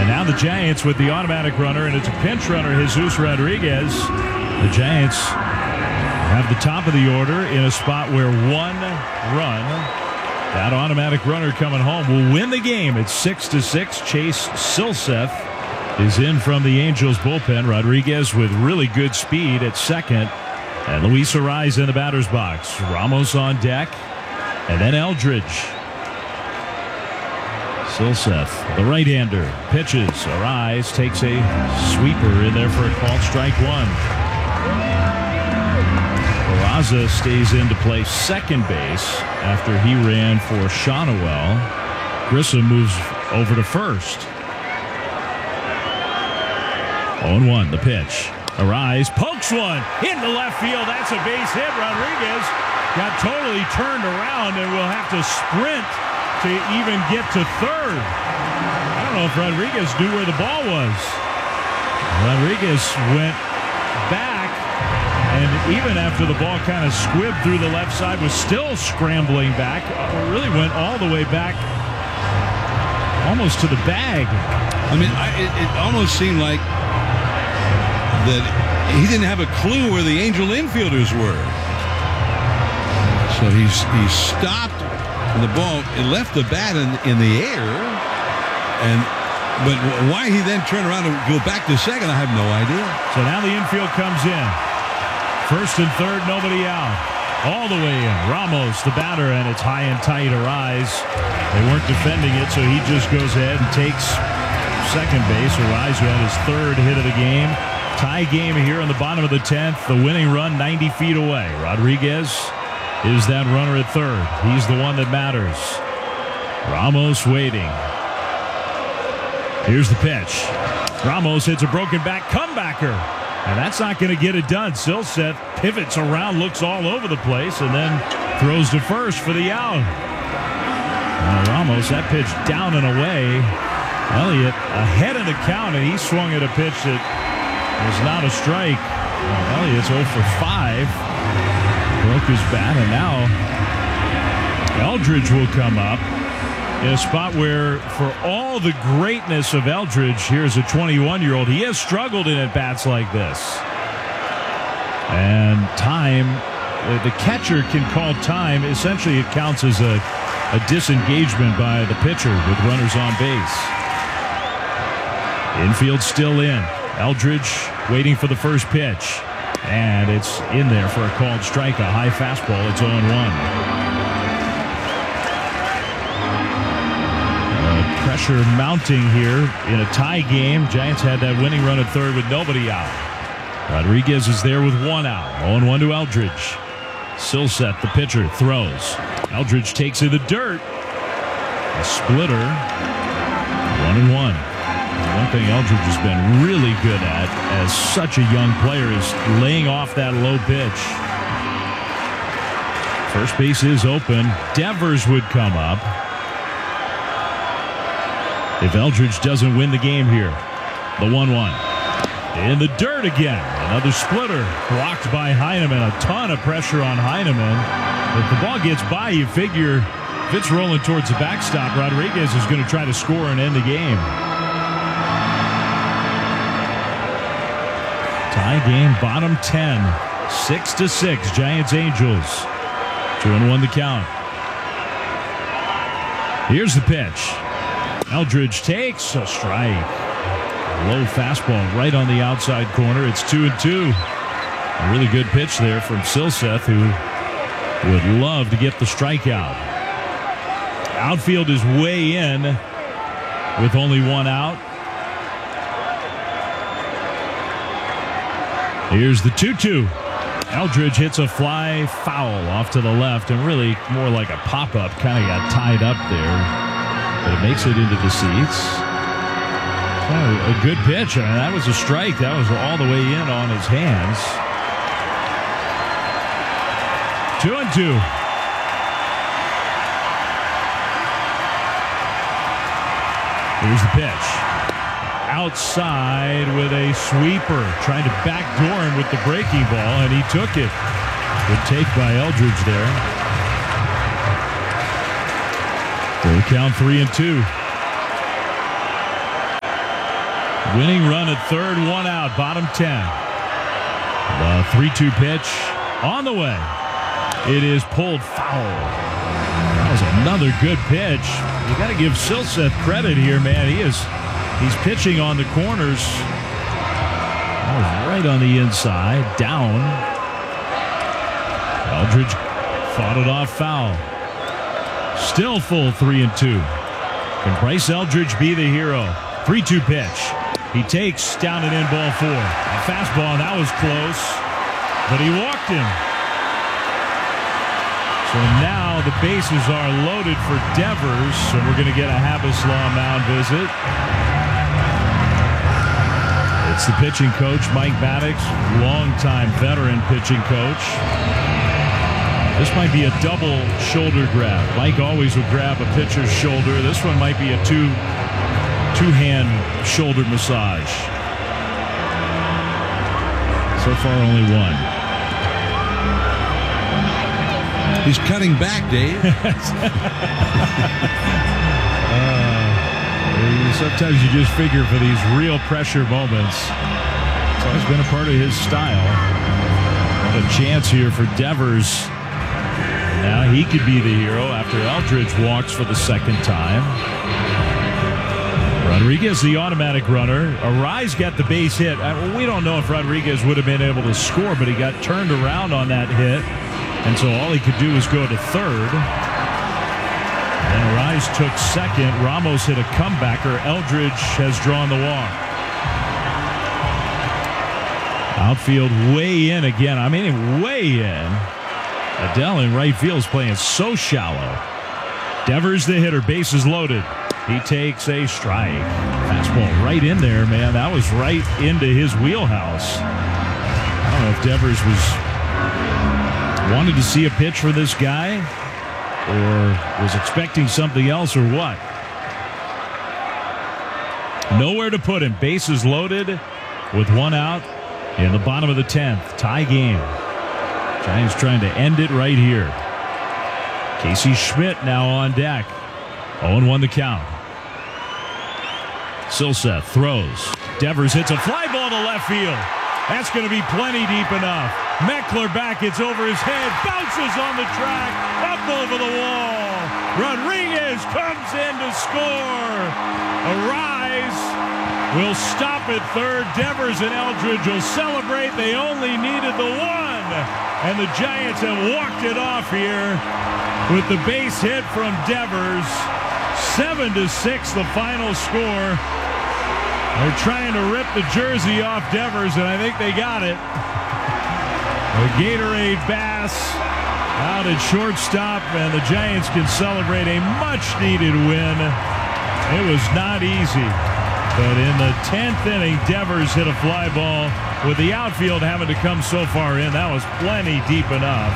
Now the Giants with the automatic runner, and it's a pinch runner, Jesus Rodriguez. The Giants have the top of the order in a spot where one run, that automatic runner coming home, will win the game. It's 6-6. Chase Silseth is in from the Angels bullpen. Rodriguez with really good speed at second. And Luis Arraez in the batter's box. Ramos on deck. And then Eldridge. Silseth, the right-hander, pitches. Arraez takes a sweeper in there for a called strike one. Peraza stays in to play second base after he ran for Shawnuel. Grissom moves over to first. 0-1, the pitch. Arraez pokes one into left field. That's a base hit. Rodriguez got totally turned around and will have to sprint to even get to third. I don't know if Rodriguez knew where the ball was. Rodriguez went back, and even after the ball kind of squibbed through the left side, was still scrambling back. Really went all the way back almost to the bag. I mean, it almost seemed like that he didn't have a clue where the Angel infielders were. So he stopped, and the ball, it left the bat in the air. But why he then turned around and go back to second, I have no idea. So now the infield comes in. First and third, nobody out. All the way in. Ramos, the batter, and it's high and tight. Arraez. They weren't defending it, so he just goes ahead and takes second base. Arraez who had his third hit of the game. Tie game here in the bottom of the 10th. The winning run 90 feet away. Rodriguez is that runner at third. He's the one that matters. Ramos waiting. Here's the pitch. Ramos hits a broken back comebacker. And that's not going to get it done. Silseth pivots around, looks all over the place, and then throws to first for the out. Ramos, that pitch down and away. Elliott ahead of the count, and he swung at a pitch that was not a strike. Elliott's 0 for 5. Broke his bat, and now Eldridge will come up in a spot where, for all the greatness of Eldridge, here's a 21-year-old. He has struggled in at-bats like this. And time, the catcher can call time. Essentially, it counts as a disengagement by the pitcher with runners on base. Infield still in. Eldridge waiting for the first pitch. And it's in there for a called strike, a high fastball. It's 0-1. Pressure mounting here in a tie game. Giants had that winning run at third with nobody out. Rodriguez is there with one out. 0-1 to Eldridge. Silseth, the pitcher, throws. Eldridge takes in the dirt. A splitter. 1-1. One thing Eldridge has been really good at as such a young player is laying off that low pitch. First base is open. Devers would come up if Eldridge doesn't win the game here. The 1-1. In the dirt again. Another splitter. Blocked by Heineman. A ton of pressure on Heineman. If the ball gets by, you figure if it's rolling towards the backstop, Rodriguez is going to try to score and end the game. Tie game, bottom 10. 6-6. Giants Angels. 2-1 the count. Here's the pitch. Eldridge takes a strike. Low fastball right on the outside corner. It's 2-2. A really good pitch there from Silseth, who would love to get the strikeout. Outfield is way in with only one out. Here's the 2-2. Eldridge hits a fly foul off to the left, and really more like a pop-up. Kind of got tied up there. But it makes it into the seats. A good pitch. I mean, that was a strike. That was all the way in on his hands. 2-2. Here's the pitch. Outside with a sweeper. Trying to backdoor him with the breaking ball, and he took it. Good take by Eldridge there. Full count 3-2. Winning run at third, 1 out, bottom 10. The 3-2 pitch on the way. It is pulled foul. That was another good pitch. You got to give Silseth credit here, man. He's pitching on the corners. That was right on the inside, down. Eldridge fought it off foul. Still full 3-2. Can Bryce Eldridge be the hero? 3-2 pitch. He takes down and in, ball 4. A fastball, and that was close, but he walked him. So now the bases are loaded for Devers, and we're going to get a Habislaw mound visit. It's the pitching coach, Mike Maddox, longtime veteran pitching coach. This might be a double shoulder grab. Mike always would grab a pitcher's shoulder. This one might be a two-hand shoulder massage. So far, only one. He's cutting back, Dave. Sometimes you just figure for these real pressure moments. It's always been a part of his style. What a chance here for Devers. Now he could be the hero after Eldridge walks for the second time. Rodriguez, the automatic runner. Arise got the base hit. We don't know if Rodriguez would have been able to score, but he got turned around on that hit. And so all he could do was go to third. And Arise took second. Ramos hit a comebacker. Eldridge has drawn the walk. Outfield way in again. I mean, way in. Adele in right field is playing so shallow. Devers the hitter. Bases loaded. He takes a strike. Fastball right in there, man. That was right into his wheelhouse. I don't know if Devers wanted to see a pitch for this guy or was expecting something else or what. Nowhere to put him. Bases loaded with 1 out in the bottom of the 10th. Tie game. Giants trying to end it right here. Casey Schmidt now on deck. 0-1 the count. Silseth throws. Devers hits a fly ball to left field. That's going to be plenty deep enough. Meckler back, it's over his head, bounces on the track, up over the wall. Rodriguez comes in to score. Arise will stop at third. Devers and Eldridge will celebrate. They only needed the one, and the Giants have walked it off here with the base hit from Devers. 7-6 the final score. They're trying to rip the jersey off Devers, and I think they got it. The Gatorade Bass out at shortstop, and the Giants can celebrate a much-needed win. It was not easy, but in the 10th inning, Devers hit a fly ball with the outfield having to come so far in. That was plenty deep enough.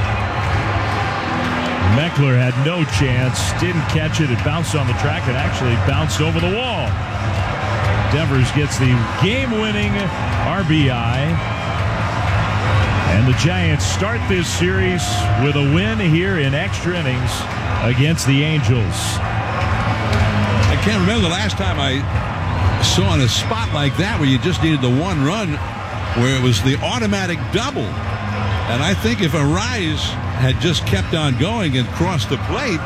Meckler had no chance, didn't catch it. It bounced on the track and actually bounced over the wall. Devers gets the game-winning RBI. And the Giants start this series with a win here in extra innings against the Angels. I can't remember the last time I saw in a spot like that where you just needed the one run, where it was the automatic double. And I think if Arise had just kept on going and crossed the plate,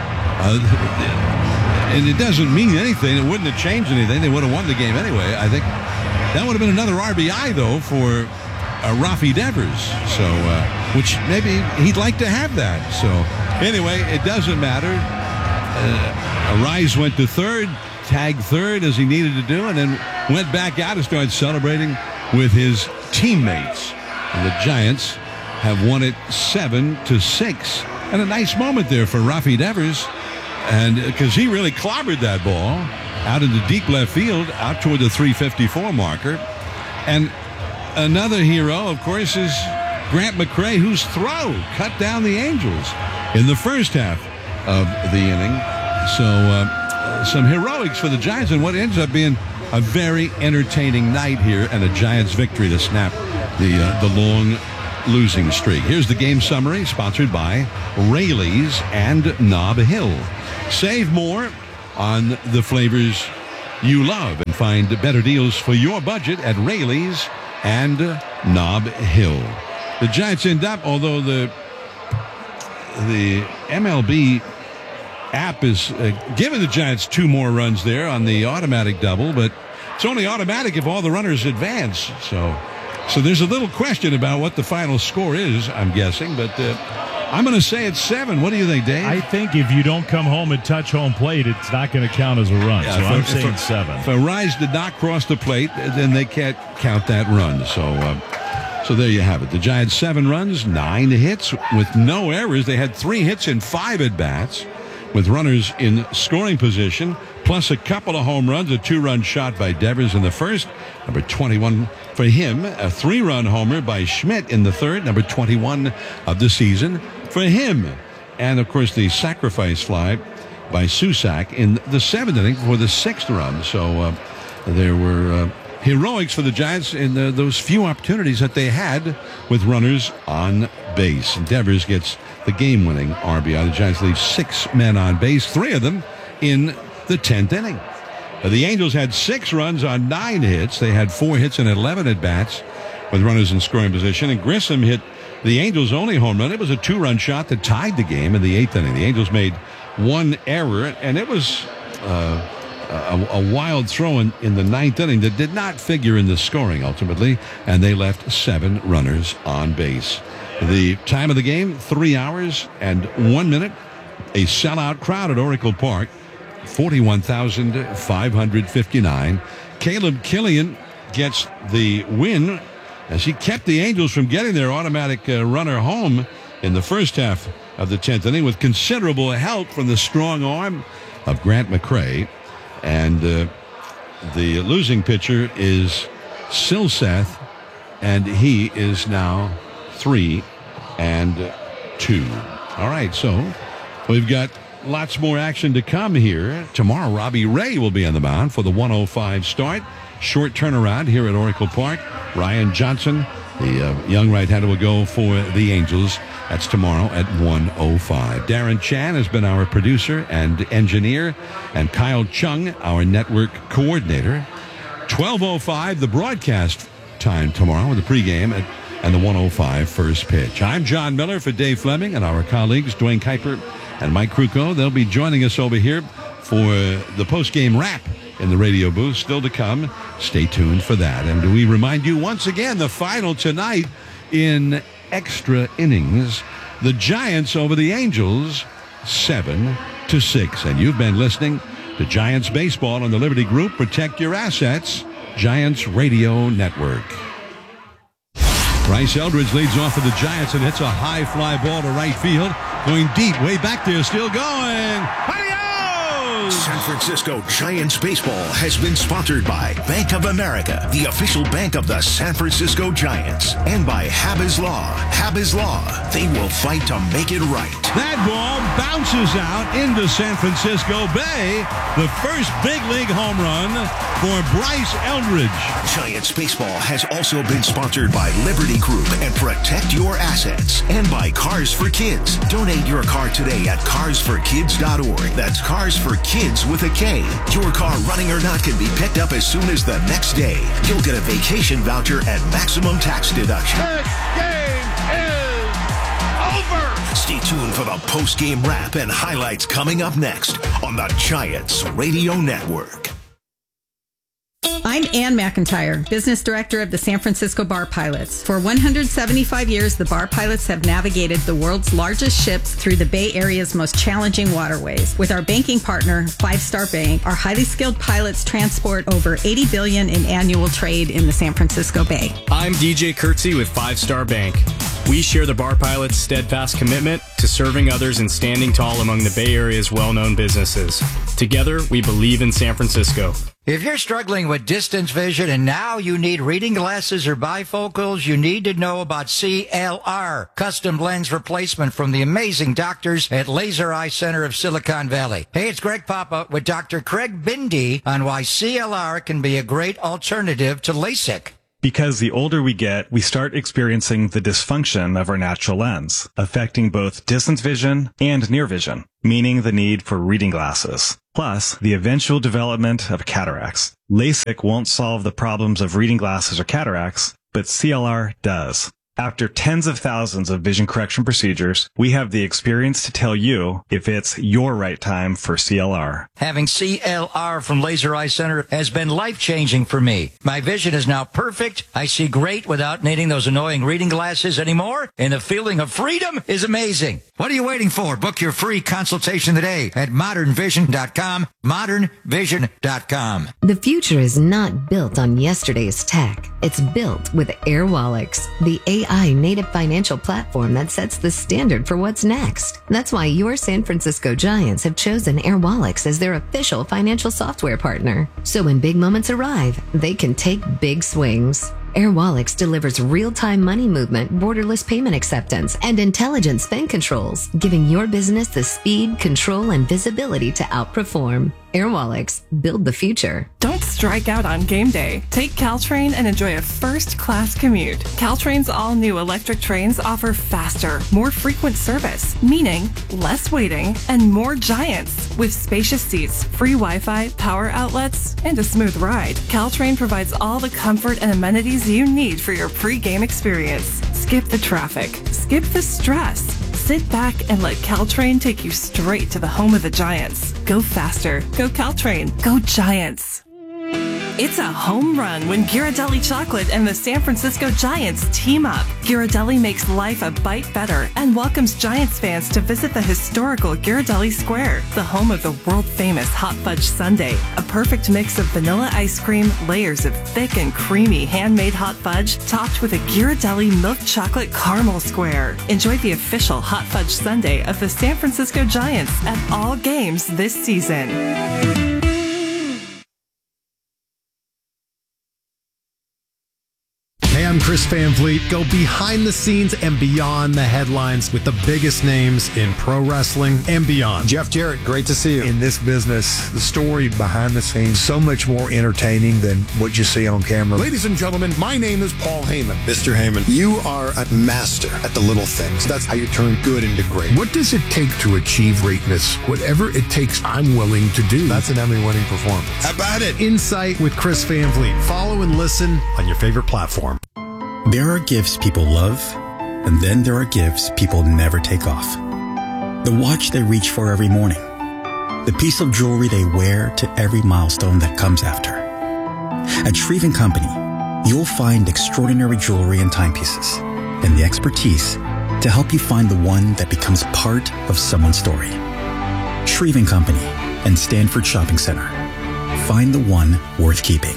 and it doesn't mean anything, it wouldn't have changed anything. They would have won the game anyway. I think that would have been another RBI, though, for Rafi Devers. So, which maybe he'd like to have that. So, anyway, it doesn't matter. Arise went to third, tagged third as he needed to do, and then went back out and started celebrating with his teammates. And the Giants have won it 7-6. And a nice moment there for Rafi Devers. And because he really clobbered that ball out into deep left field, out toward the 354 marker. And another hero, of course, is Grant McCray, whose throw cut down the Angels in the first half of the inning. So some heroics for the Giants and what ends up being a very entertaining night here and a Giants victory to snap the long losing streak. Here's the game summary sponsored by Rayleigh's and Nob Hill. Save more on the flavors you love. find better deals for your budget at Rayleigh's and Nob Hill. The Giants end up, although the MLB app is giving the Giants 2 more runs there on the automatic double, but it's only automatic if all the runners advance. So there's a little question about what the final score is, I'm guessing, but I'm going to say it's 7. What do you think, Dave? I think if you don't come home and touch home plate, it's not going to count as a run. Yeah, so I'm saying 7. If Arise did not cross the plate, then they can't count that run. So there you have it. The Giants 7 runs, 9 hits with no errors. They had 3 hits in 5 at-bats with runners in scoring position, plus a couple of home runs, a 2-run shot by Devers in the first, number 21 for him, a 3-run homer by Schmidt in the third, number 21 of the season for him. And, of course, the sacrifice fly by Susac in the 7th inning for the 6th run. So there were heroics for the Giants in those few opportunities that they had with runners on base. And Devers gets the game-winning RBI. The Giants leave 6 men on base, 3 of them in the 10th inning. The Angels had 6 runs on 9 hits. They had 4 hits and 11 at-bats with runners in scoring position. And Grissom hit the Angels' only home run. It was a 2-run shot that tied the game in the 8th inning. The Angels made 1 error, and it was a wild throw in the 9th inning that did not figure in the scoring ultimately, and they left 7 runners on base. The time of the game, 3 hours and 1 minute. A sellout crowd at Oracle Park, 41,559. Caleb Killian gets the win as he kept the Angels from getting their automatic runner home in the first half of the 10th inning with considerable help from the strong arm of Grant McCray. And the losing pitcher is Silseth, and he is now 3-2. All right, so we've got lots more action to come here. Tomorrow, Robbie Ray will be on the mound for the 1:05 start. Short turnaround here at Oracle Park. Ryan Johnson, the young right-hander, will go for the Angels. That's tomorrow at 1:05. Darren Chan has been our producer and engineer, and Kyle Chung, our network coordinator. 12:05, the broadcast time tomorrow with the pregame and the 1:05 first pitch. I'm John Miller for Dave Fleming and our colleagues Dwayne Kuiper and Mike Krukow. They'll be joining us over here for the post-game wrap in the radio booth. Still to come. Stay tuned for that. And we remind you once again, the final tonight in extra innings. The Giants over the Angels, 7-6. And you've been listening to Giants Baseball on the Liberty Group. Protect your assets. Giants Radio Network. Bryce Eldridge leads off for the Giants and hits a high fly ball to right field. Going deep, way back there, still going. San Francisco Giants baseball has been sponsored by Bank of America, the official bank of the San Francisco Giants, and by Habas Law. Habas Law, they will fight to make it right. That ball bounces out into San Francisco Bay. The first big league home run for Bryce Eldridge. Giants baseball has also been sponsored by Liberty Group and Protect Your Assets, and by Cars for Kids. Donate your car today at carsforkids.org. That's Cars for Kids with a K. Your car, running or not, can be picked up as soon as the next day. You'll get a vacation voucher and maximum tax deduction. This game is over. Stay tuned for the post-game wrap and highlights coming up next on the Giants Radio Network. I'm Ann McIntyre, Business Director of the San Francisco Bar Pilots. For 175 years, the Bar Pilots have navigated the world's largest ships through the Bay Area's most challenging waterways. With our banking partner, Five Star Bank, our highly skilled pilots transport over $80 billion in annual trade in the San Francisco Bay. I'm DJ Kurtzy with Five Star Bank. We share the Bar Pilots' steadfast commitment to serving others and standing tall among the Bay Area's well-known businesses. Together, we believe in San Francisco. If you're struggling with distance vision and now you need reading glasses or bifocals, you need to know about CLR, custom lens replacement from the amazing doctors at Laser Eye Center of Silicon Valley. Hey, it's Greg Papa with Dr. Craig Bindi on why CLR can be a great alternative to LASIK. Because the older we get, we start experiencing the dysfunction of our natural lens, affecting both distance vision and near vision, meaning the need for reading glasses, plus the eventual development of cataracts. LASIK won't solve the problems of reading glasses or cataracts, but CLR does. After tens of thousands of vision correction procedures, we have the experience to tell you if it's your right time for CLR. Having CLR from Laser Eye Center has been life-changing for me. My vision is now perfect. I see great without needing those annoying reading glasses anymore, and the feeling of freedom is amazing. What are you waiting for? Book your free consultation today at modernvision.com, modernvision.com. The future is not built on yesterday's tech. It's built with Airwallex, the AI native financial platform that sets the standard for what's next. That's why your San Francisco Giants have chosen Airwallex as their official financial software partner. So when big moments arrive, they can take big swings. Airwallex delivers real-time money movement, borderless payment acceptance, and intelligent spend controls, giving your business the speed, control, and visibility to outperform. Airwallex, build the future. Don't strike out on game day. Take Caltrain and enjoy a first-class commute. Caltrain's all-new electric trains offer faster, more frequent service, meaning less waiting and more Giants. With spacious seats, free Wi-Fi, power outlets, and a smooth ride, Caltrain provides all the comfort and amenities you need for your pre-game experience. Skip the traffic. Skip the stress. Sit back and let Caltrain take you straight to the home of the Giants. Go faster. Go Caltrain. Go Giants. It's a home run when Ghirardelli Chocolate and the San Francisco Giants team up. Ghirardelli makes life a bite better and welcomes Giants fans to visit the historical Ghirardelli Square, the home of the world-famous Hot Fudge Sundae, a perfect mix of vanilla ice cream, layers of thick and creamy handmade hot fudge, topped with a Ghirardelli milk chocolate caramel square. Enjoy the official Hot Fudge Sundae of the San Francisco Giants at all games this season. Hey, I'm Chris Van Vliet. Go behind the scenes and beyond the headlines with the biggest names in pro wrestling and beyond. Jeff Jarrett, great to see you. In this business, the story behind the scenes, so much more entertaining than what you see on camera. Ladies and gentlemen, my name is Paul Heyman. Mr. Heyman, you are a master at the little things. That's how you turn good into great. What does it take to achieve greatness? Whatever it takes, I'm willing to do. That's an Emmy-winning performance. How about it? Insight with Chris Van Vliet. Follow and listen on your favorite platform. There are gifts people love, and then there are gifts people never take off. The watch they reach for every morning. The piece of jewelry they wear to every milestone that comes after. At Shreve & Company, you'll find extraordinary jewelry and timepieces, and the expertise to help you find the one that becomes part of someone's story. Shreve & Company and Stanford Shopping Center. Find the one worth keeping.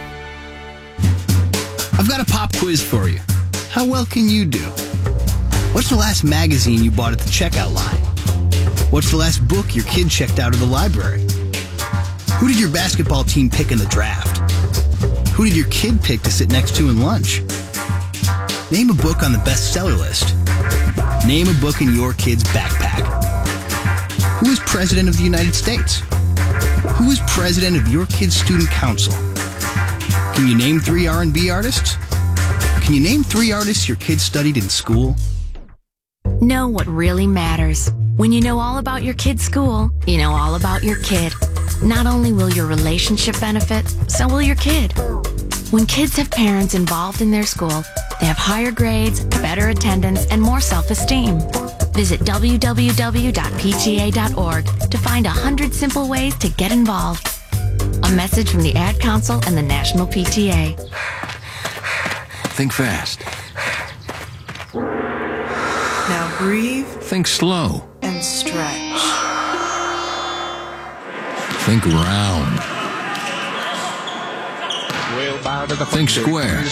I've got a pop quiz for you. How well can you do? What's the last magazine you bought at the checkout line? What's the last book your kid checked out of the library? Who did your basketball team pick in the draft? Who did your kid pick to sit next to in lunch? Name a book on the bestseller list. Name a book in your kid's backpack. Who is President of the United States? Who is President of your kid's student council? Can you name 3 R&B artists? Can you name 3 artists your kids studied in school? Know what really matters. When you know all about your kid's school, you know all about your kid. Not only will your relationship benefit, so will your kid. When kids have parents involved in their school, they have higher grades, better attendance, and more self-esteem. Visit www.pta.org to find 100 simple ways to get involved. A message from the Ad Council and the National PTA. Think fast. Now breathe. Think slow. And stretch. Think round. Think square.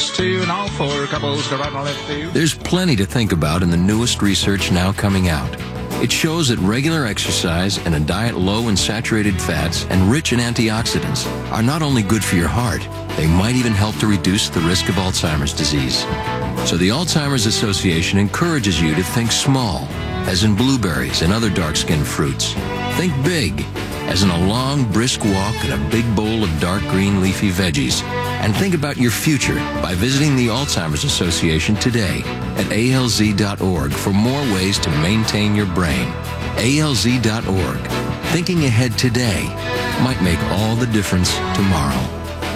There's plenty to think about in the newest research now coming out. It shows that regular exercise and a diet low in saturated fats and rich in antioxidants are not only good for your heart, they might even help to reduce the risk of Alzheimer's disease. So the Alzheimer's Association encourages you to think small, as in blueberries and other dark-skinned fruits. Think big, as in a long, brisk walk and a big bowl of dark green leafy veggies. And think about your future by visiting the Alzheimer's Association today at alz.org for more ways to maintain your brain. alz.org. Thinking ahead today might make all the difference tomorrow.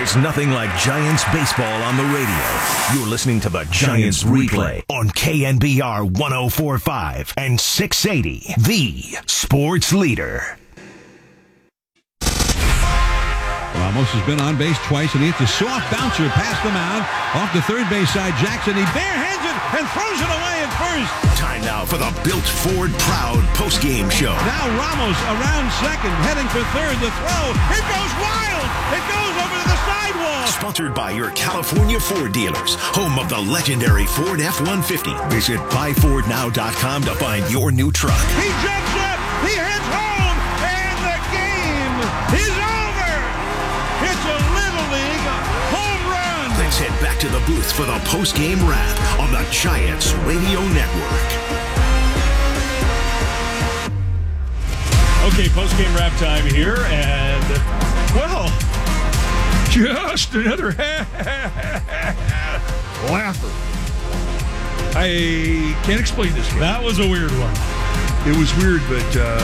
There's nothing like Giants baseball on the radio. You're listening to the Giants Replay on KNBR 104.5 and 680, the sports leader. Ramos has been on base twice, and he hits a soft bouncer past the mound. Off the third base side, Jackson, he barehands it and throws it away at first. Time now for the Built Ford Proud postgame show. Now Ramos around second, heading for third. The throw, it goes wild. It goes over to the sidewalk. Sponsored by your California Ford dealers, home of the legendary Ford F-150. Visit buyfordnow.com to find your new truck. He jumps up, he hits home, and the game is over. It's a Little League home run. Let's head back to the booth for the post-game wrap on the Giants Radio Network. Okay, post-game wrap time here, and, well, just another laugher. I can't explain this game. That was a weird one. It was weird, but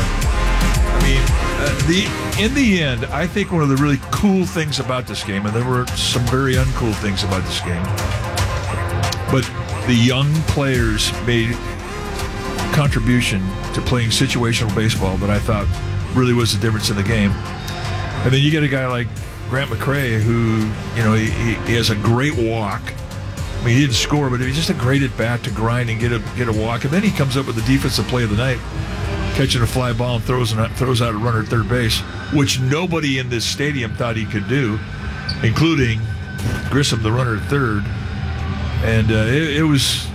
in the end, I think one of the really cool things about this game, and there were some very uncool things about this game, but the young players made contribution to playing situational baseball that I thought really was the difference in the game. And then you get a guy like Grant McCray, who, he has a great walk. I mean, he didn't score, but he's just a great at bat to grind and get a walk. And then he comes up with the defensive play of the night, catching a fly ball and throws out a runner at third base, which nobody in this stadium thought he could do, including Grissom, the runner at third. And it was.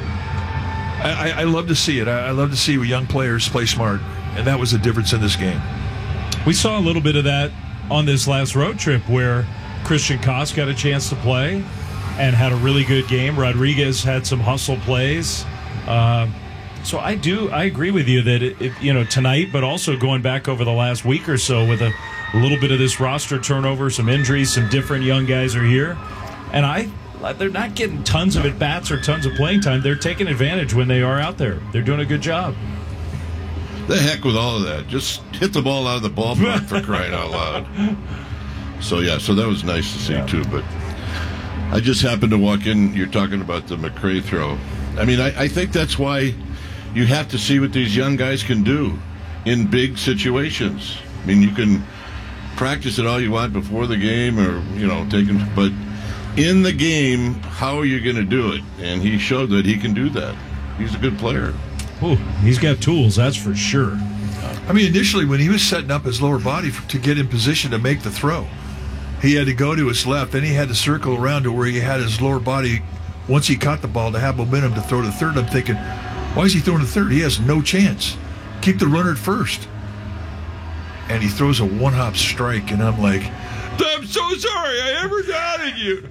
I love to see it. I love to see young players play smart, and that was the difference in this game. We saw a little bit of that on this last road trip where Christian Koss got a chance to play and had a really good game. Rodriguez had some hustle plays. So I agree with you that tonight, but also going back over the last week or so with a little bit of this roster turnover, some injuries, some different young guys are here, and they're not getting tons of at-bats or tons of playing time. They're taking advantage when they are out there. They're doing a good job. The heck with all of that. Just hit the ball out of the ballpark for crying out loud. So that was nice to see, too. But I just happened to walk in. You're talking about the McCray throw. I mean, I think that's why you have to see what these young guys can do in big situations. I mean, you can practice it all you want before the game or, but in the game, how are you going to do it? And he showed that he can do that. He's a good player. Ooh, he's got tools, that's for sure. I mean, initially when he was setting up his lower body to get in position to make the throw, he had to go to his left, then he had to circle around to where he had his lower body, once he caught the ball, to have momentum to throw to third. I'm thinking, why is he throwing to third? He has no chance. Keep the runner at first. And he throws a one-hop strike, and I'm like, I'm so sorry I ever doubted you.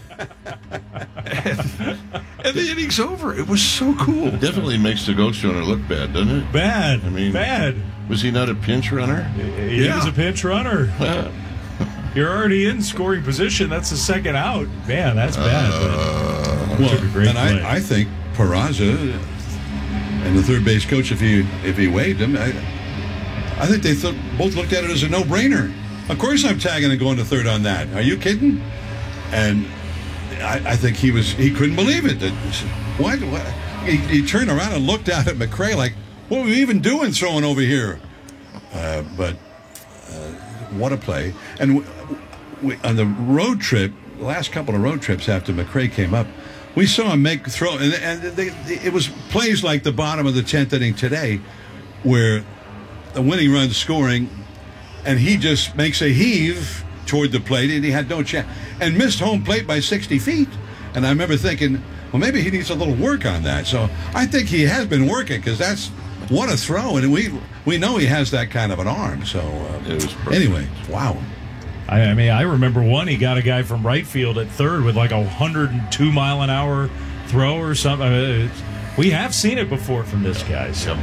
and the inning's over. It was so cool. It definitely makes the ghost runner look bad, doesn't it? Bad. I mean, bad. Was he not a pinch runner? He was a pinch runner. You're already in scoring position. That's the second out. Man, that's bad. I think Peraza and the third base coach, if he waived him, I think they both looked at it as a no-brainer. Of course I'm tagging and going to third on that. Are you kidding? And I think he couldn't believe it. What? He turned around and looked out at McCray like, what are we even doing throwing over here? But what a play. And on the road trip, the last couple of road trips after McCray came up, we saw him make throw, and it was plays like the bottom of the 10th inning today where the winning run's scoring, and he just makes a heave toward the plate, and he had no chance, and missed home plate by 60 feet. And I remember thinking, well, maybe he needs a little work on that. So I think he has been working, because that's what a throw, and we know he has that kind of an arm. So anyway, wow. I mean, I remember he got a guy from right field at third with like a 102-mile-an-hour throw or something. We have seen it before from this guy. So,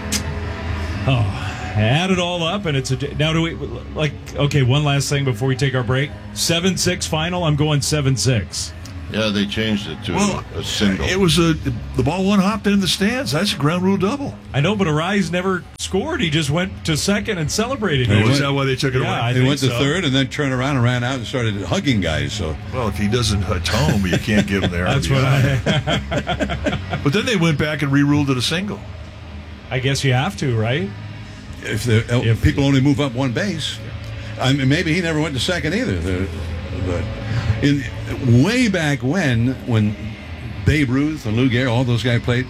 add it all up, and it's now. Do we okay? One last thing before we take our break. 7-6 final. I'm going 7-6. Yeah, they changed it to a single. It was the ball one hopped in the stands. That's a ground rule double. I know, but Arise never scored. He just went to second and celebrated. Is that why they took it away? He went to third and then turned around and ran out and started hugging guys. So, well, if he doesn't atone, you can't give him the That's RBI. But then they went back and re-ruled it a single. I guess you have to, right? If people only move up one base, I mean, maybe he never went to second either. But way back when Babe Ruth and Lou Gehrig, all those guys played,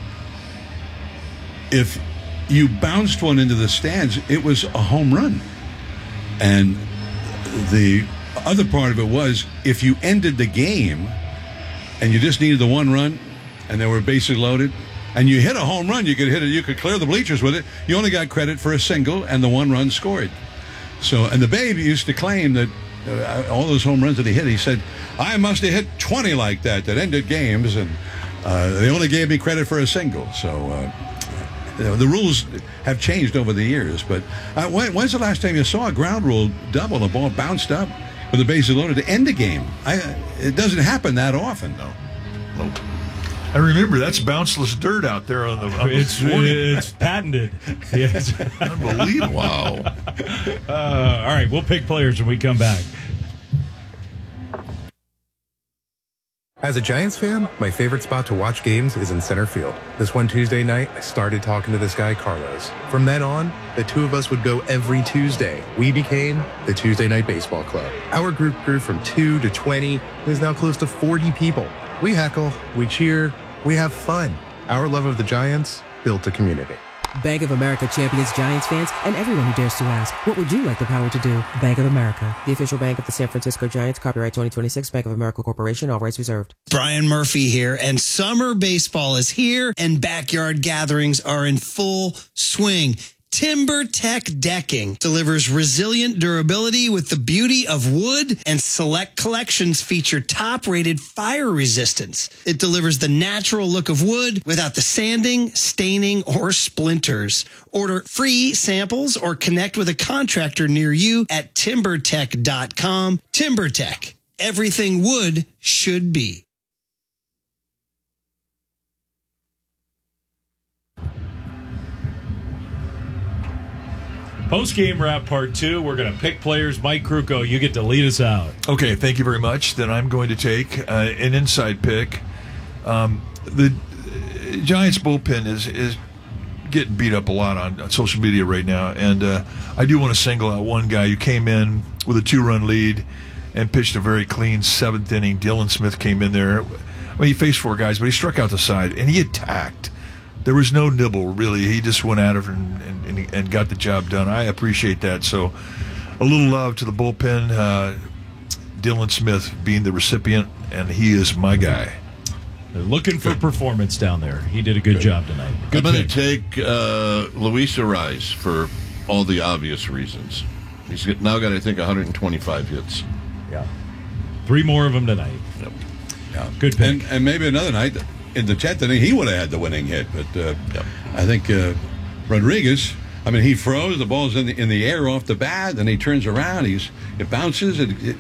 if you bounced one into the stands, it was a home run. And the other part of it was, if you ended the game and you just needed the one run and they were bases loaded, and you hit a home run, you could hit it, you could clear the bleachers with it. You only got credit for a single and the one run scored. So, and the Babe used to claim that all those home runs that he hit, he said, I must have hit 20 like that ended games, and they only gave me credit for a single. So the rules have changed over the years. But when's the last time you saw a ground rule double, a ball bounced up with the bases loaded to end a game? It doesn't happen that often, though. Nope. I remember that's bounceless dirt out there on the It's patented. Yes. Unbelievable. Wow. All right, we'll pick players when we come back. As a Giants fan, my favorite spot to watch games is in center field. This one Tuesday night, I started talking to this guy, Carlos. From then on, the two of us would go every Tuesday. We became the Tuesday Night Baseball Club. Our group grew from 2 to 20, and is now close to 40 people. We heckle, we cheer, we have fun. Our love of the Giants built a community. Bank of America champions Giants fans and everyone who dares to ask, what would you like the power to do? Bank of America, the official bank of the San Francisco Giants. Copyright 2026, Bank of America Corporation. All rights reserved. Brian Murphy here, and summer baseball is here, and backyard gatherings are in full swing. TimberTech Decking delivers resilient durability with the beauty of wood, and select collections feature top-rated fire resistance. It delivers the natural look of wood without the sanding, staining, or splinters. Order free samples or connect with a contractor near you at TimberTech.com. TimberTech, everything wood should be. Post-game wrap part 2. We're going to pick players. Mike Krukow, you get to lead us out. Okay, thank you very much. Then I'm going to take an inside pick. The Giants bullpen is getting beat up a lot on social media right now, and I do want to single out one guy who came in with a 2-run lead and pitched a very clean 7th inning. Dylan Smith came in there. I mean, he faced 4 guys, but he struck out the side, and he attacked. There was no nibble, really. He just went at it and got the job done. I appreciate that. So a little love to the bullpen. Dylan Smith being the recipient, and he is my guy. They're looking for performance down there. He did a good job tonight. I'm going to take Luis Arise for all the obvious reasons. He's now got, I think, 125 hits. Yeah. 3 more of them tonight. Yep. Yeah. Good pick. And maybe another night in the 10th inning, he would have had the winning hit. But I think Rodriguez, I mean, he froze. The ball's in the air off the bat, and he turns around. It bounces, and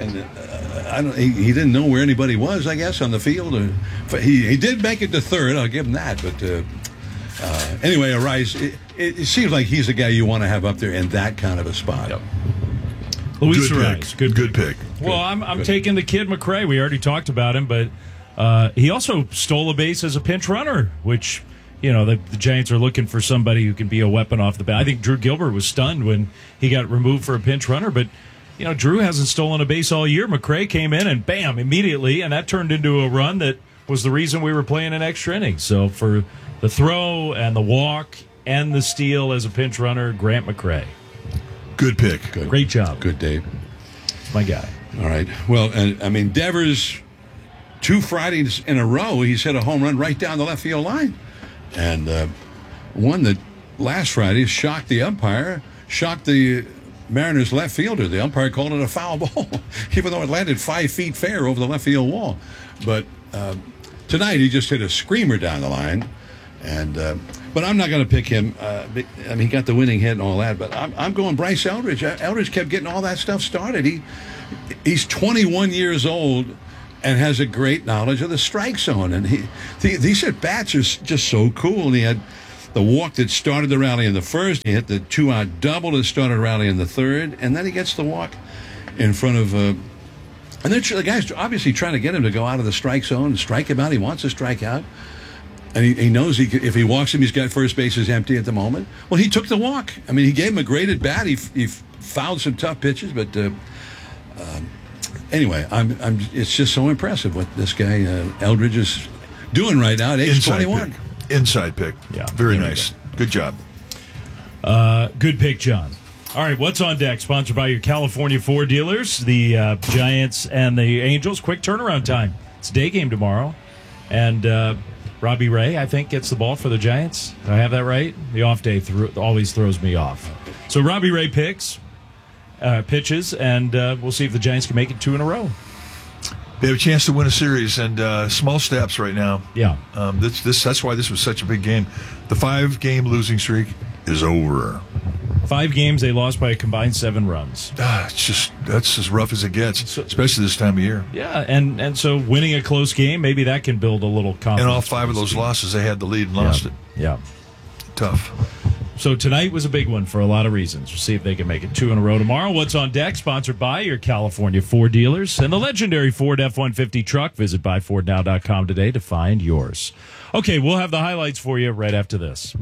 he didn't know where anybody was, I guess, on the field. He did make it to third. I'll give him that. But anyway, Arise, it seems like he's the guy you want to have up there in that kind of a spot. Yep. Luis Arise, good pick. Well, I'm taking the kid McRae. We already talked about him, but he also stole a base as a pinch runner, which, you know, the Giants are looking for somebody who can be a weapon off the bat. I think Drew Gilbert was stunned when he got removed for a pinch runner, but, you know, Drew hasn't stolen a base all year. McRae came in and bam, immediately, and that turned into a run that was the reason we were playing an extra inning. So for the throw and the walk and the steal as a pinch runner, Grant McRae. Good pick. Good. Great job. Good, Dave. It's my guy. All right. Well, and I mean, Devers, 2 Fridays in a row, he's hit a home run right down the left field line. And one that last Friday shocked the umpire, shocked the Mariners left fielder. The umpire called it a foul ball, even though it landed 5 feet fair over the left field wall. But tonight he just hit a screamer down the line. And but I'm not going to pick him. I mean, he got the winning hit and all that. But I'm going Bryce Eldridge. Eldridge kept getting all that stuff started. He's 21 years old, and has a great knowledge of the strike zone. And these at-bats are just so cool. And he had the walk that started the rally in the first. He hit the 2-out double that started the rally in the third. And then he gets the walk in front of... and then the guy's obviously trying to get him to go out of the strike zone and strike him out. He wants to strike out. And he knows if he walks him, he's got first bases empty at the moment. Well, he took the walk. I mean, he gave him a great at-bat. He fouled some tough pitches, but... Anyway, it's just so impressive what this guy Eldridge is doing right now at age 21. Inside pick. Yeah. Very nice. Good job. Good pick, John. All right, what's on deck? Sponsored by your California Ford dealers, the Giants and the Angels. Quick turnaround time. It's a day game tomorrow. And Robbie Ray, I think, gets the ball for the Giants. Do I have that right? The off day always throws me off. So Robbie Ray pitches, and we'll see if the Giants can make it 2 in a row. They have a chance to win a series, and small steps right now. Yeah. That's why this was such a big game. The 5-game losing streak is over. 5 games, they lost by a combined 7 runs. That's as rough as it gets, especially this time of year. Yeah, and so winning a close game, maybe that can build a little confidence. And all 5 of those losses, they had the lead and lost it. Yeah. Tough. So tonight was a big one for a lot of reasons. We'll see if they can make it 2 in a row tomorrow. What's on deck? Sponsored by your California Ford dealers and the legendary Ford F-150 truck. Visit buyfordnow.com today to find yours. Okay, we'll have the highlights for you right after this.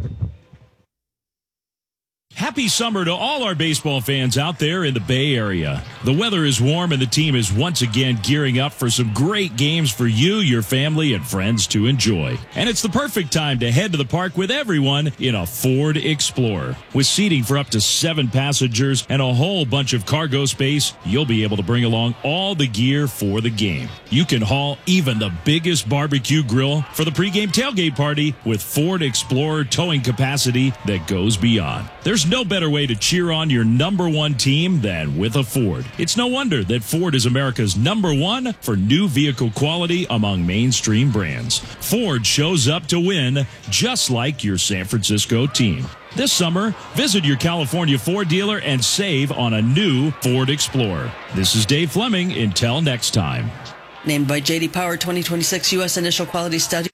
Happy summer to all our baseball fans out there in the Bay Area. The weather is warm and the team is once again gearing up for some great games for you, your family, and friends to enjoy. And it's the perfect time to head to the park with everyone in a Ford Explorer. With seating for up to 7 passengers and a whole bunch of cargo space, you'll be able to bring along all the gear for the game. You can haul even the biggest barbecue grill for the pregame tailgate party with Ford Explorer towing capacity that goes beyond. There's no better way to cheer on your number 1 team than with a Ford. It's no wonder that Ford is America's number 1 for new vehicle quality among mainstream brands. Ford shows up to win, just like your San Francisco team. This summer, visit your California Ford dealer and save on a new Ford Explorer. This is Dave Fleming. Until next time. Named by J.D. Power 2026 U.S. Initial Quality Study.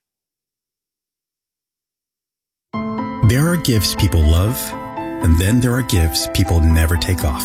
There are gifts people love, and then there are gifts people never take off.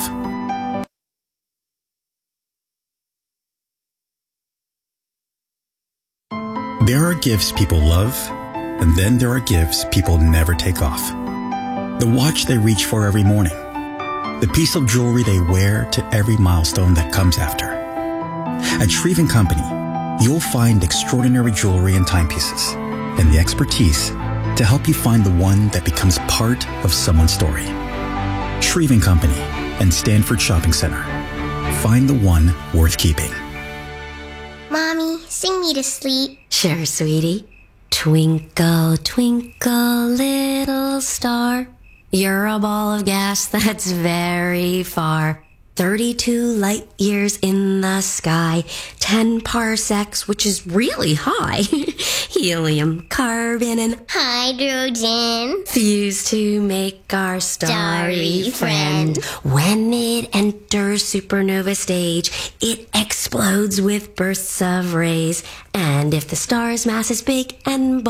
There are gifts people love, and then there are gifts people never take off. The watch they reach for every morning. The piece of jewelry they wear to every milestone that comes after. At Shreve & Company, you'll find extraordinary jewelry and timepieces, and the expertise to help you find the one that becomes part of someone's story. Shreve & Company and Stanford Shopping Center. Find the one worth keeping. Mommy, sing me to sleep. Sure, sweetie. Twinkle, twinkle, little star. You're a ball of gas that's very far. 32 light years in the sky, 10 parsecs, which is really high. Helium, carbon, and hydrogen fuse to make our starry friend. When it enters supernova stage, it explodes with bursts of rays. And if the star's mass is big and